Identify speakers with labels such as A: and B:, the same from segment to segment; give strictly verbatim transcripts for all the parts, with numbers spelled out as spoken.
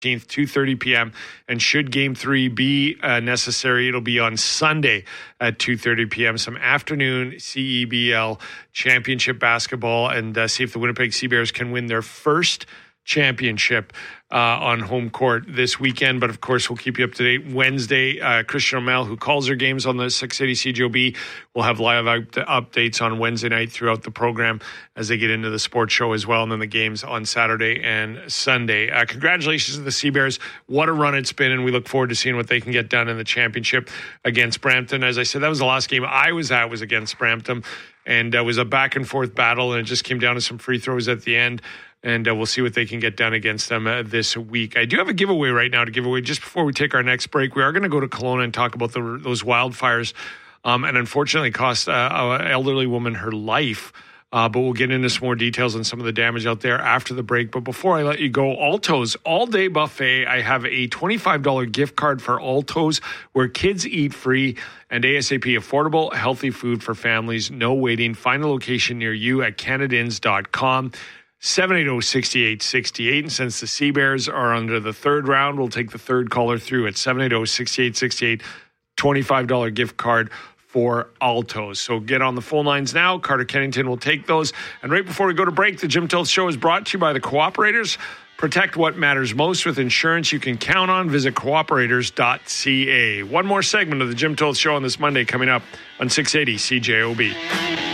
A: two thirty p.m. And should Game three be uh, necessary, it'll be on Sunday at two thirty p.m. Some afternoon C E B L championship basketball, and uh, see if the Winnipeg Sea Bears can win their first championship uh, on home court this weekend. But of course, we'll keep you up to date. Wednesday, uh, Christian O'Mell, who calls her games on the six eighty C J O B, will have live up- updates on Wednesday night throughout the program as they get into the sports show as well, and then the games on Saturday and Sunday. Uh, congratulations to the Sea Bears. What a run it's been, and we look forward to seeing what they can get done in the championship against Brampton. As I said, that was the last game I was at, was against Brampton, and it was a back and forth battle, and it just came down to some free throws at the end. And uh, we'll see what they can get done against them uh, this week. I do have a giveaway right now to give away. Just before we take our next break, we are going to go to Kelowna and talk about the, those wildfires, um, and unfortunately cost uh, an elderly woman her life. Uh, but we'll get into some more details on some of the damage out there after the break. But before I let you go, Alto's all-day buffet. I have a twenty-five dollars gift card for Alto's, where kids eat free and ASAP affordable, healthy food for families. No waiting. Find a location near you at canadins dot com. seven eight zero, six eight six eight. And since the Sea Bears are under the third round, we'll take the third caller through at seven eight zero, six eight six eight. twenty-five dollars gift card for Alto's. So get on the phone lines now. Carter Kennington will take those. And right before we go to break, the Jim Tilts Show is brought to you by the Cooperators. Protect what matters most with insurance you can count on. Visit cooperators dot c a. One more segment of the Jim Tilts Show on this Monday coming up on six eighty C J O B.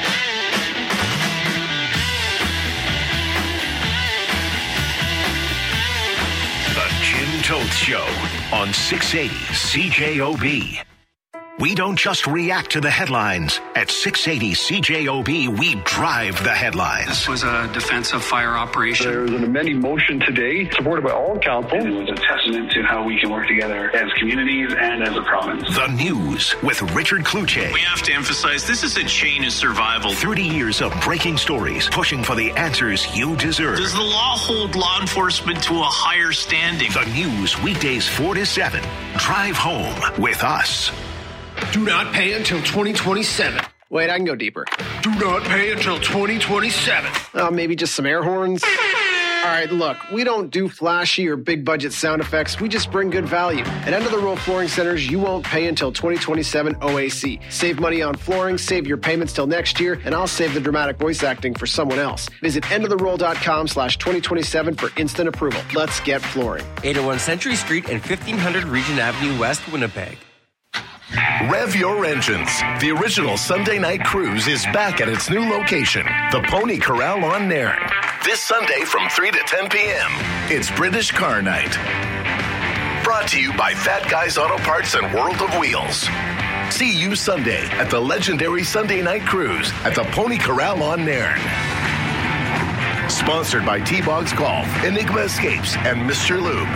B: Tilts Show on six eighty C J O B. We don't just react to the headlines. At six eighty C J O B, we drive the headlines.
C: This was a defensive fire operation.
D: There was an amending motion today, supported by all council.
E: It was a testament to how we can work together as communities and as a province.
B: The News with Richard Kluche.
F: We have to emphasize this is a chain of survival.
B: thirty years of breaking stories, pushing for the answers you deserve.
F: Does the law hold law enforcement to a higher standing?
B: The News, weekdays four to seven. Drive home with us.
G: Do not pay until twenty twenty-seven.
H: Wait, I can go deeper.
G: Do not pay until twenty twenty-seven.
H: Uh, maybe just some air horns. All right, look, we don't do flashy or big budget sound effects. We just bring good value. At End of the Row Flooring Centers, you won't pay until twenty twenty-seven O A C. Save money on flooring, save your payments till next year, and I'll save the dramatic voice acting for someone else. Visit end of the roll dot com slash twenty twenty-seven for instant approval. Let's get flooring.
I: eight oh one Century Street and fifteen hundred Regent Avenue West, Winnipeg.
B: Rev your engines. The original Sunday night cruise is back at its new location, the Pony Corral on Nairn. This Sunday from three to ten p.m. It's British Car Night. Brought to you by Fat Guys Auto Parts and World of Wheels. See you Sunday at the legendary Sunday night cruise at the Pony Corral on Nairn. Sponsored by T-Bogs Golf, Enigma Escapes, and Mister Lube.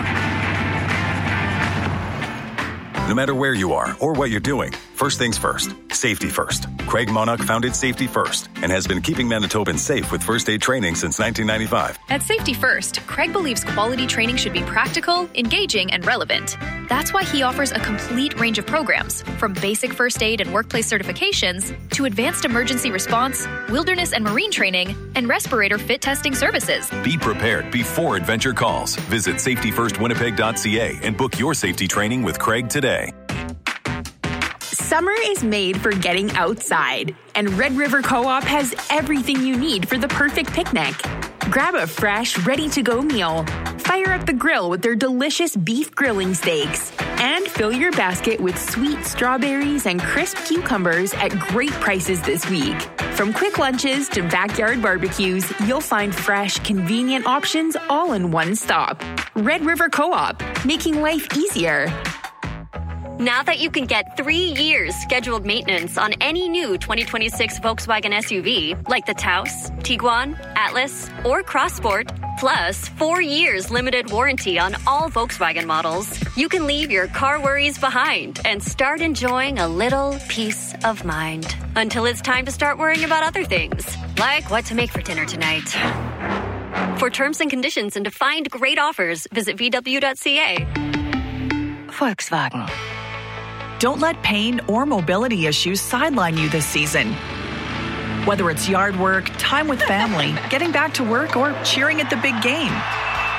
J: No matter where you are or what you're doing, first things first, safety first. Craig Monarch founded Safety First and has been keeping Manitobans safe with first aid training since nineteen ninety-five.
K: At Safety First, Craig believes quality training should be practical, engaging, and relevant. That's why he offers a complete range of programs, from basic first aid and workplace certifications to advanced emergency response, wilderness and marine training, and respirator fit testing services.
L: Be prepared before adventure calls. Visit safety first winnipeg dot c a and book your safety training with Craig today.
M: Summer is made for getting outside, and Red River Co-op has everything you need for the perfect picnic. Grab a fresh, ready-to-go meal, fire up the grill with their delicious beef grilling steaks, and fill your basket with sweet strawberries and crisp cucumbers at great prices this week. From quick lunches to backyard barbecues, you'll find fresh, convenient options all in one stop. Red River Co-op, making life easier.
N: Now that you can get three years scheduled maintenance on any new twenty twenty-six Volkswagen S U V, like the Taos, Tiguan, Atlas, or Crossport, plus four years limited warranty on all Volkswagen models, you can leave your car worries behind and start enjoying a little peace of mind. Until it's time to start worrying about other things, like what to make for dinner tonight. For terms and conditions and to find great offers, visit v w dot c a.
O: Volkswagen. Don't let pain or mobility issues sideline you this season. Whether it's yard work, time with family, getting back to work, or cheering at the big game, a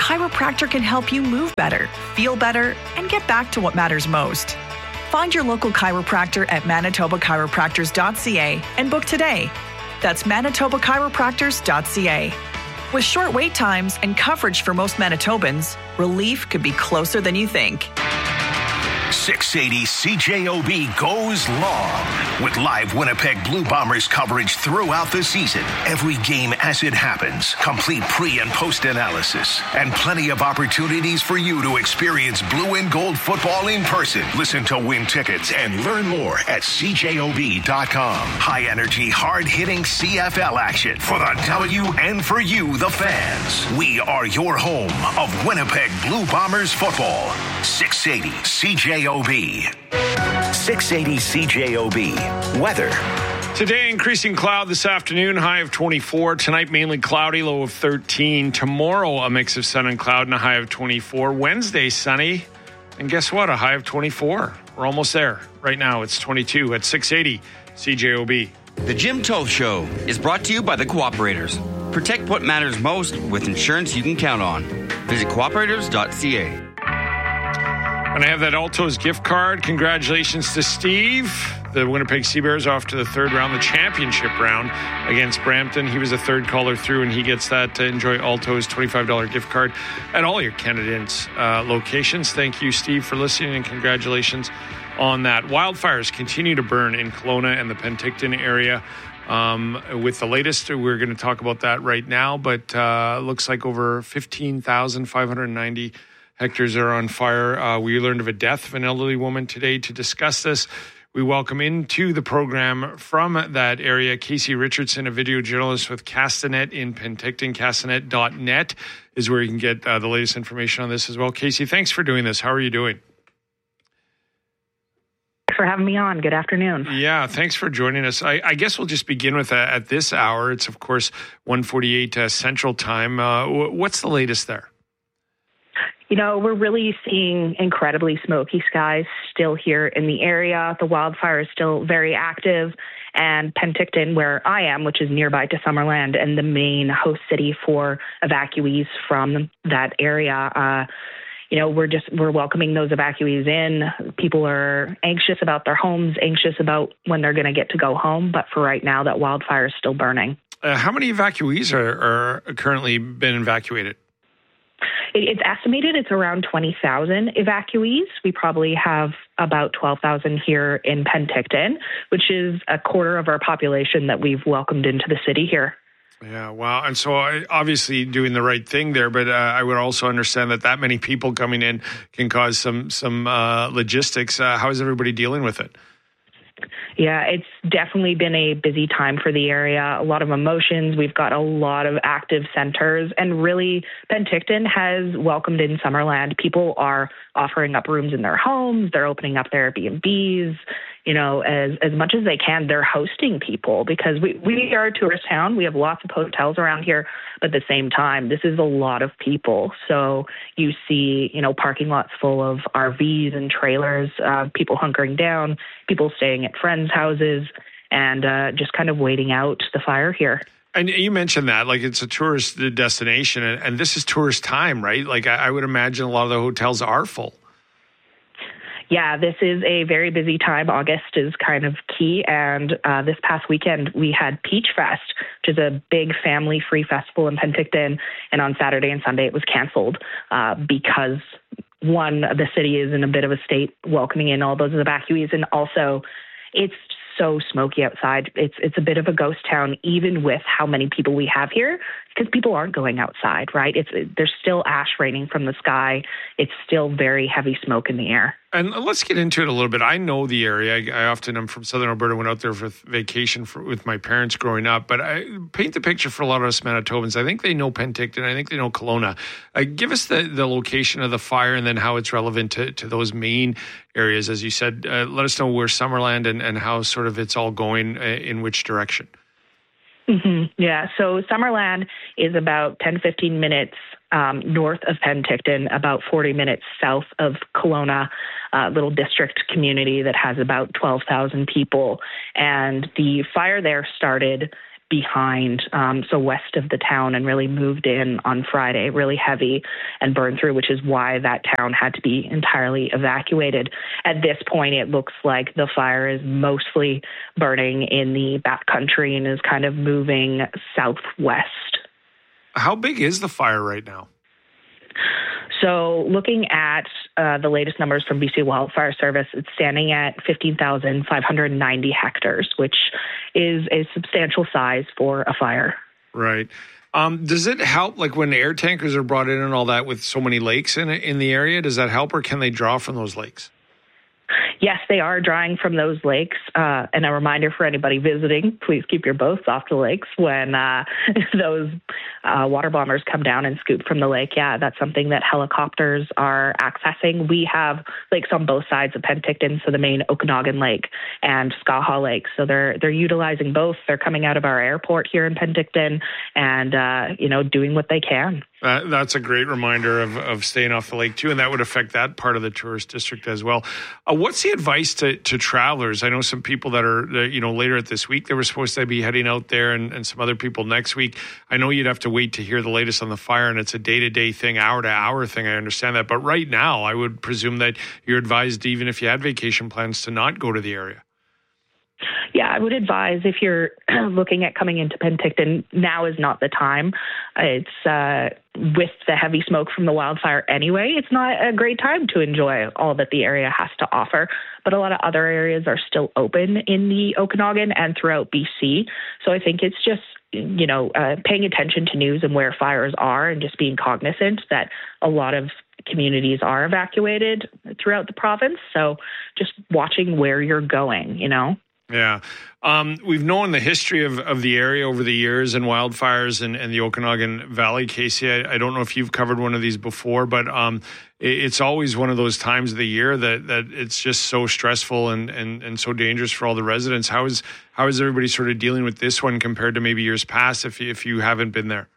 O: chiropractor can help you move better, feel better, and get back to what matters most. Find your local chiropractor at manitoba chiropractors dot c a and book today. That's manitoba chiropractors dot c a. With short wait times and coverage for most Manitobans, relief could be closer than you think.
P: six eighty C J O B goes long with live Winnipeg Blue Bombers coverage throughout the season. Every game as it happens, complete pre- and post-analysis, and plenty of opportunities for you to experience blue and gold football in person. Listen to win tickets and learn more at c j o b dot com. High-energy, hard-hitting C F L action for the W and for you, the fans. We are your home of Winnipeg Blue Bombers football. six eighty C J O B. six eighty C J O B. Weather.
A: Today, increasing cloud this afternoon, high of twenty-four. Tonight, mainly cloudy, low of thirteen. Tomorrow, a mix of sun and cloud and a high of twenty-four. Wednesday, sunny. And guess what? A high of twenty-four. We're almost there. Right now, it's twenty-two at six eighty C J O B.
I: The Jim Toth Show is brought to you by the Cooperators. Protect what matters most with insurance you can count on. Visit cooperators dot c a.
A: And I have that Altos gift card. Congratulations to Steve. The Winnipeg Sea Bears off to the third round, the championship round against Brampton. He was a third caller through, and he gets that to enjoy Altos twenty-five dollars gift card at all your candidates' uh, locations. Thank you, Steve, for listening, and congratulations on that. Wildfires continue to burn in Kelowna and the Penticton area. Um, with the latest, we're going to talk about that right now, but uh, looks like over fifteen thousand five hundred ninety hectares are on fire. Uh, we learned of a death of an elderly woman today. To discuss this, we welcome into the program from that area Casey Richardson, a video journalist with Castanet in Penticton. Castanet dot net is where you can get uh, the latest information on this as well. Casey, thanks for doing this. How are you doing?
Q: For having me on. Good afternoon.
A: Yeah, thanks for joining us. I, I guess we'll just begin with uh, at this hour. It's, of course, one forty-eight uh, Central Time. Uh, w- what's the latest there?
Q: You know, we're really seeing incredibly smoky skies still here in the area. The wildfire is still very active. And Penticton, where I am, which is nearby to Summerland and the main host city for evacuees from that area, uh, you know, we're just, we're welcoming those evacuees in. People are anxious about their homes, anxious about when they're going to get to go home. But for right now, that wildfire is still burning. Uh,
A: how many evacuees are, are currently been evacuated?
Q: It's estimated it's around twenty thousand evacuees. We probably have about twelve thousand here in Penticton, which is a quarter of our population that we've welcomed into the city here.
A: Yeah, wow. And so obviously doing the right thing there, but uh, I would also understand that that many people coming in can cause some, some uh, logistics. Uh, how is everybody dealing with it?
Q: Yeah, it's definitely been a busy time for the area. A lot of emotions. We've got a lot of active centers. And really, Penticton has welcomed in Summerland. People are offering up rooms in their homes. They're opening up their Airbnbs. You know, as as much as they can, they're hosting people because we, we are a tourist town. We have lots of hotels around here. But at the same time, this is a lot of people. So you see, you know, parking lots full of R Vs and trailers, uh, people hunkering down, people staying at friends' houses, and uh, just kind of waiting out the fire here.
A: And you mentioned that, like, it's a tourist destination, and, and this is tourist time, right? Like, I, I would imagine a lot of the hotels are full.
Q: Yeah, this is a very busy time. August is kind of key. And uh, this past weekend, we had Peach Fest, which is a big family-free festival in Penticton. And on Saturday and Sunday, it was canceled uh, because, one, the city is in a bit of a state welcoming in all those evacuees. And also, it's so smoky outside. It's it's a bit of a ghost town, even with how many people we have here, because people aren't going outside, right? It's there's still ash raining from the sky. It's still very heavy smoke in the air.
A: And let's get into it a little bit. I know the area. I, I often am from Southern Alberta, went out there for vacation for, with my parents growing up. But I paint the picture for a lot of us Manitobans. I think they know Penticton. I think they know Kelowna. Uh, give us the, the location of the fire and then how it's relevant to, to those main areas. As you said, uh, let us know where Summerland and, and how sort of it's all going uh, in which direction.
Q: Mm-hmm. Yeah, so Summerland is about ten to fifteen minutes um, north of Penticton, about forty minutes south of Kelowna, a little district community that has about twelve thousand people. And the fire there started behind, um, so west of the town, and really moved in on Friday, really heavy, and burned through, which is why that town had to be entirely evacuated. At this point, it looks like the fire is mostly burning in the backcountry and is kind of moving southwest.
A: How big is the fire right now?
Q: So looking at uh, the latest numbers from B C Wildfire Service, it's standing at fifteen thousand five hundred ninety hectares, which is a substantial size for a fire.
A: Right. Um, does it help, like when air tankers are brought in and all that with so many lakes in in the area? Does that help, or can they draw from those lakes?
Q: Yes, they are drawing from those lakes. Uh, and a reminder for anybody visiting, please keep your boats off the lakes when uh, those uh, water bombers come down and scoop from the lake. Yeah, that's something that helicopters are accessing. We have lakes on both sides of Penticton, so the main Okanagan Lake and Skaha Lake. So they're they're utilizing both. They're coming out of our airport here in Penticton and, uh, you know, doing what they can.
A: Uh, that's a great reminder of, of staying off the lake, too, and that would affect that part of the tourist district as well. Uh, what's the advice to, to travelers? I know some people that are, uh, you know, later at this week, they were supposed to be heading out there, and, and some other people next week. I know you'd have to wait to hear the latest on the fire, and it's a day-to-day thing, hour-to-hour thing. I understand that. But right now, I would presume that you're advised, even if you had vacation plans, to not go to the area.
Q: Yeah, I would advise if you're looking at coming into Penticton, now is not the time. It's uh, with the heavy smoke from the wildfire anyway, it's not a great time to enjoy all that the area has to offer. But a lot of other areas are still open in the Okanagan and throughout B C. So I think it's just, you know, uh, paying attention to news and where fires are and just being cognizant that a lot of communities are evacuated throughout the province. So just watching where you're going, you know.
A: Yeah. Um, we've known the history of, of the area over the years and wildfires and, and the Okanagan Valley. Casey, I, I don't know if you've covered one of these before, but um, it, it's always one of those times of the year that, that it's just so stressful and, and, and so dangerous for all the residents. How is how is everybody sort of dealing with this one compared to maybe years past if you, if you haven't been there?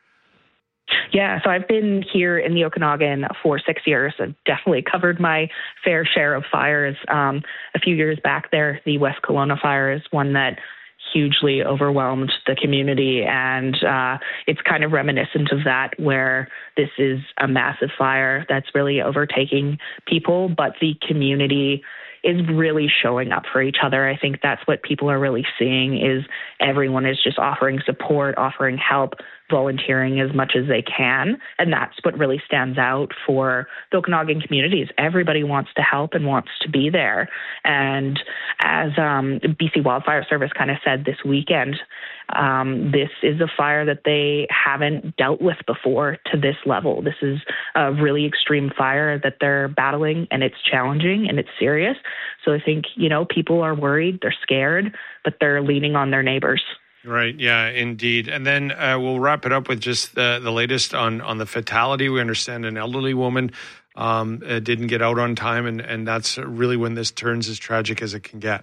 Q: Yeah, so I've been here in the Okanagan for six years. I've definitely covered my fair share of fires. Um, a few years back there, the West Kelowna fire is one that hugely overwhelmed the community, and uh, it's kind of reminiscent of that, where this is a massive fire that's really overtaking people, but the community is really showing up for each other. I think that's what people are really seeing, is everyone is just offering support, offering help, volunteering as much as they can. And that's what really stands out for the Okanagan communities. Everybody wants to help and wants to be there. And as um, B C Wildfire Service kind of said this weekend, um, this is a fire that they haven't dealt with before to this level. This is a really extreme fire that they're battling, and it's challenging and it's serious. So I think, you know, people are worried, they're scared, but they're leaning on their neighbors.
A: Right. Yeah, indeed. And then uh, we'll wrap it up with just the, the latest on, on the fatality. We understand an elderly woman um, uh, didn't get out on time, and, and that's really when this turns as tragic as it can get.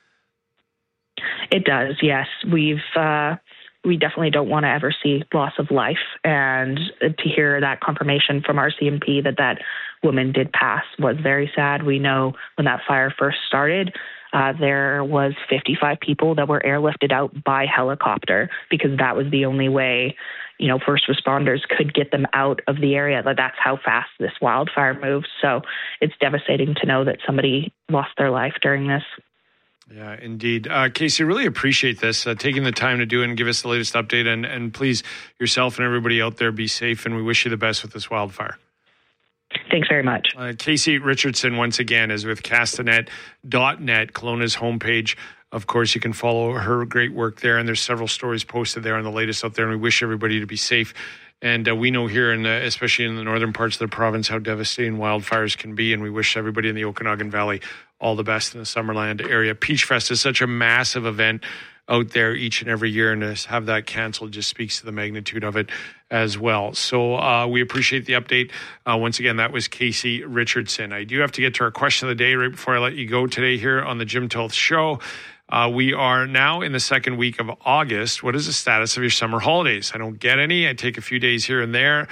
Q: It does, yes. We've uh, we definitely don't want to ever see loss of life, and to hear that confirmation from our C M P that that woman did pass was very sad. We know when that fire first started, Uh, there was fifty-five people that were airlifted out by helicopter, because that was the only way, you know, first responders could get them out of the area. That's how fast this wildfire moves. So it's devastating to know that somebody lost their life during this.
A: Yeah, indeed. Uh, Casey, really appreciate this, uh, taking the time to do it and give us the latest update. And, and please, yourself and everybody out there, be safe, and we wish you the best with this wildfire.
Q: Thanks very much.
A: Uh, Casey Richardson, once again, is with Castanet dot net, Kelowna's homepage. Of course, you can follow her great work there, and there's several stories posted there on the latest out there, and we wish everybody to be safe. And uh, we know here, in the, especially in the northern parts of the province, how devastating wildfires can be, and we wish everybody in the Okanagan Valley all the best in the Summerland area. Peach Fest is such a massive event out there each and every year, and to have that canceled just speaks to the magnitude of it as well. So uh, we appreciate the update. Uh, once again, that was Casey Richardson. I do have to get to our question of the day right before I let you go today here on the Jim Toth Show. Uh, we are now in the second week of August. What is the status of your summer holidays? I don't get any. I take a few days here and there.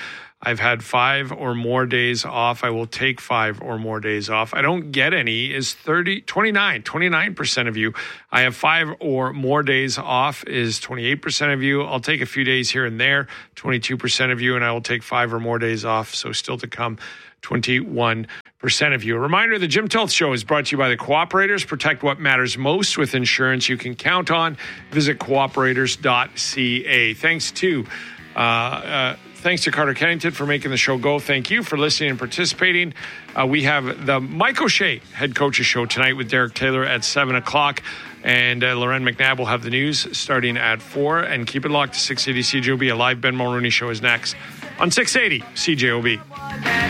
A: I've had five or more days off. I will take five or more days off. I don't get any is thirty, twenty-nine, twenty-nine percent of you. I have five or more days off is twenty-eight percent of you. I'll take a few days here and there, twenty-two percent of you, and I will take five or more days off. So still to come, twenty-one percent of you. A reminder, the Jim Tilth Show is brought to you by the Cooperators. Protect what matters most with insurance you can count on. Visit cooperators dot c a. Thanks to uh, uh, thanks to Carter Kennington for making the show go. Thank you for listening and participating. Uh, we have the Mike O'Shea Head Coaches Show tonight with Derek Taylor at seven o'clock. And uh, Loren McNabb will have the news starting at four. And keep it locked to six eighty C J O B. A live Ben Mulroney show is next on six eighty C J O B.